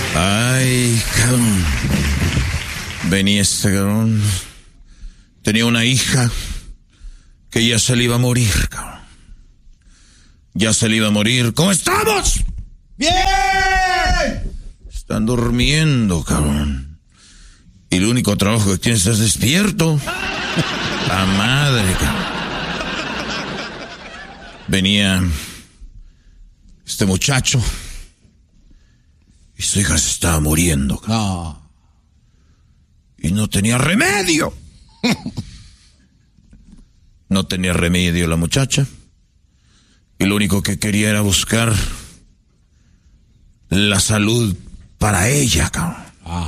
Ay, cabrón. Venía este cabrón. Tenía una hija que ya se le iba a morir, cabrón. Ya se le iba a morir. ¿Cómo estamos? ¡Bien! Están durmiendo, cabrón. Y el único trabajo que tienes es despierto. La madre, cabrón. Venía este muchacho y su hija se estaba muriendo, cabrón. Y no tenía remedio. No tenía remedio la muchacha. Y lo único que quería era buscar la salud para ella, cabrón.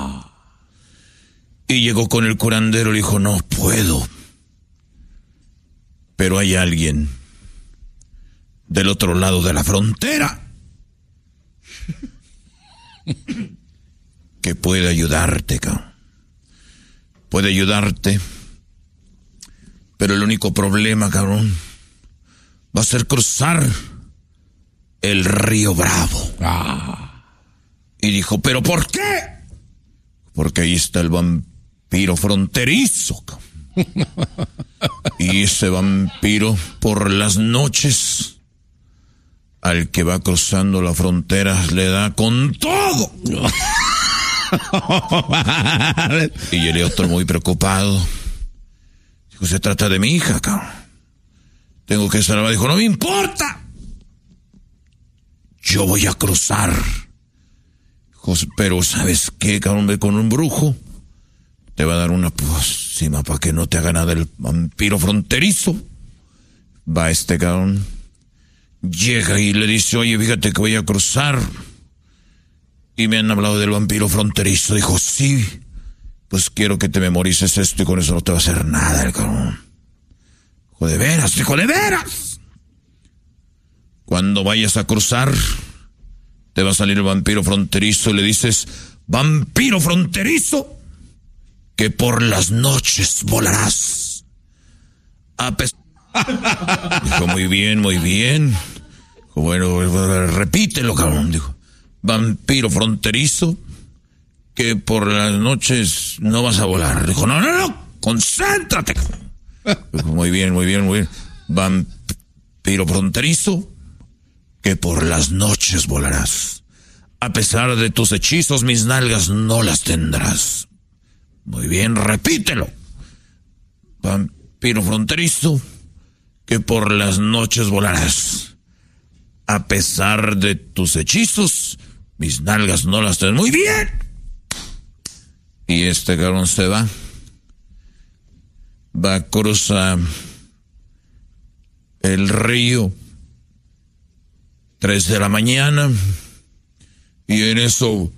Y llegó con el curandero y le dijo, no puedo. Pero hay alguien del otro lado de la frontera que puede ayudarte, cabrón. Puede ayudarte. Pero el único problema, cabrón, va a ser cruzar el río Bravo. Y dijo, ¿pero por qué? Porque ahí está el vampiro fronterizo, cabrón. Y ese vampiro por las noches al que va cruzando la frontera le da con todo. Y el otro muy preocupado. Dijo, se trata de mi hija, cabrón. Tengo que salvar. Dijo, no me importa. Yo voy a cruzar. Dijo, pero ¿sabes qué, cabrón? Ve con un brujo. Te va a dar una pócima para que no te haga nada el vampiro fronterizo. Va este cabrón. Llega y le dice, oye, fíjate que voy a cruzar. Y me han hablado del vampiro fronterizo. Dijo, sí, pues quiero que te memorices esto y con eso no te va a hacer nada el cabrón. Hijo de veras, hijo de veras. Cuando vayas a cruzar, te va a salir el vampiro fronterizo y le dices, vampiro fronterizo, que por las noches volarás. Dijo, muy bien, muy bien. Dijo, bueno, repítelo, cabrón. Dijo, vampiro fronterizo, que por las noches no vas a volar. Dijo, no, concéntrate. Dijo, muy bien, muy bien, muy bien. Vampiro fronterizo, que por las noches volarás. A pesar de tus hechizos, mis nalgas no las tendrás. Muy bien, repítelo. Vampiro fronterizo, que por las noches volarás. A pesar de tus hechizos, mis nalgas no las tendrás. Muy bien. Y este cabrón se va. Va a cruzar el río. 3 de la mañana. Y en eso...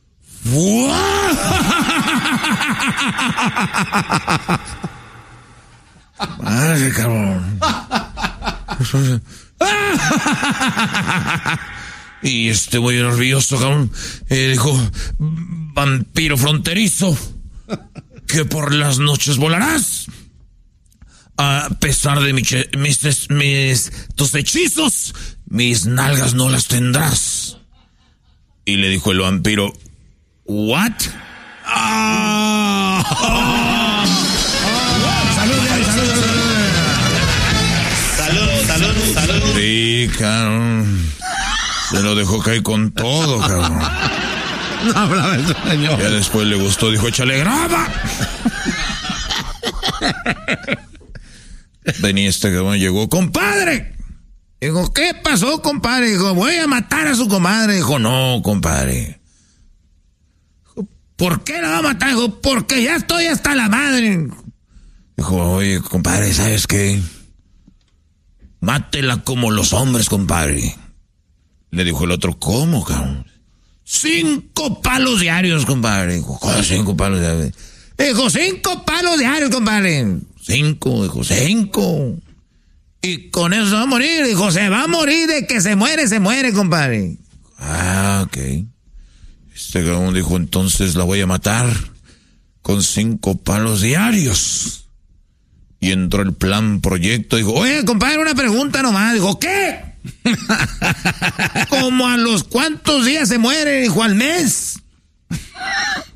Madre, cabrón. Y muy nervioso, cabrón. Dijo, vampiro fronterizo, que por las noches volarás. A pesar de tus hechizos, mis nalgas no las tendrás. Y le dijo el vampiro, ¿what? Salud. Sí, cabrón. Se lo dejó caer con todo, cabrón. No hablaba el señor. Ya después le gustó, dijo, échale grava. Venía cabrón, llegó, compadre. Dijo, ¿qué pasó, compadre? Dijo, voy a matar a su comadre. Dijo, no, compadre. Dijo, ¿por qué la va a matar? Dijo, porque ya estoy hasta la madre. Dijo, oye, compadre, ¿sabes qué? Mátela como los hombres, compadre. Le dijo el otro, ¿cómo, cabrón? 5 palos diarios, compadre. Dijo, ¿cómo 5 palos diarios? Dijo, 5 palos diarios, compadre. 5, dijo, 5. Y con eso se va a morir. Dijo, se va a morir de que se muere, compadre. Ok. Cabrón dijo, entonces la voy a matar con 5 palos diarios. Y entró el plan proyecto. Dijo, oye, compadre, una pregunta nomás. Dijo, ¿qué? ¿Como a los cuántos días se muere? Dijo, al mes.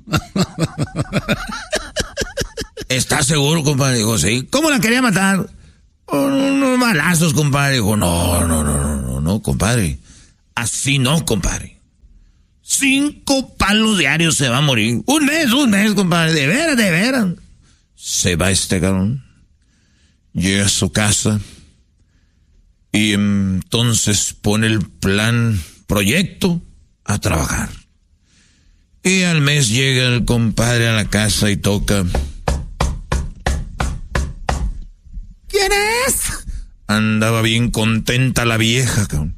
¿Estás seguro, compadre? Dijo, sí. ¿Cómo la quería matar? Unos balazos, compadre. Dijo, no, compadre. Así no, compadre. 5 palos diarios se va a morir. Un mes, compadre. De veras. Se va este cabrón. Llega a su casa. Y entonces pone el proyecto a trabajar. Y al mes llega el compadre a la casa y toca. ¿Quién es? Andaba bien contenta la vieja, cabrón.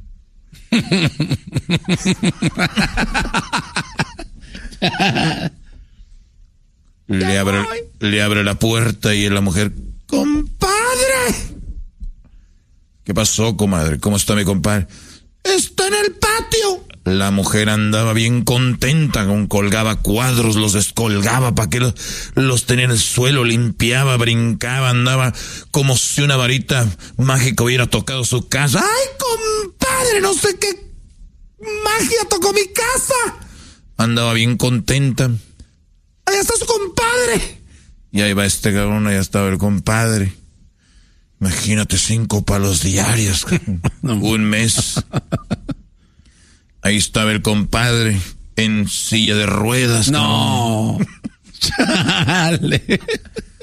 Le abre la puerta y la mujer, ¡compadre! ¿Qué pasó, comadre? ¿Cómo está mi compadre? Está en el patio. La mujer andaba bien contenta, colgaba cuadros, los descolgaba para que los tenía en el suelo, limpiaba, brincaba, andaba como si una varita mágica hubiera tocado su casa. ¡Ay, compadre! No sé qué magia tocó mi casa. Andaba bien contenta. ¡Allá está su compadre! Y ahí va este cabrón, allá estaba el compadre. Imagínate, 5 palos diarios. Un mes. Ahí estaba el compadre en silla de ruedas. No. Chale.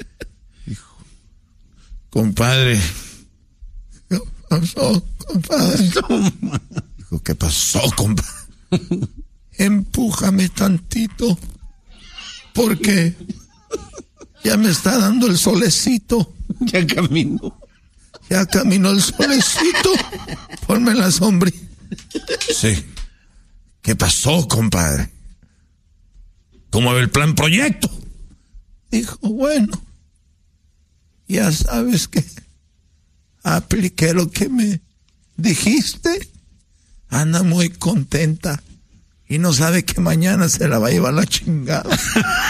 Compadre. ¿Qué pasó, compadre? Dijo, ¿qué pasó, compadre? Empújame tantito. Porque ya me está dando el solecito. Ya caminó. Ya caminó el solecito. Ponme la sombrilla. Sí. ¿Qué pasó, compadre? ¿Cómo va el plan proyecto? Dijo, bueno, ya sabes que apliqué lo que me dijiste. Anda muy contenta y no sabe que mañana se la va a llevar la chingada.